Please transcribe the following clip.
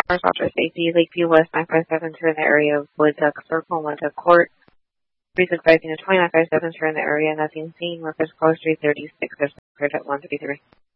Commerce Officer Safety, Lakeview West 9572 in the area of Wood Duck Circle and Wood Duck Court. 365 to 2957 are in the area, nothing seen. Workers close 336, there's at 133.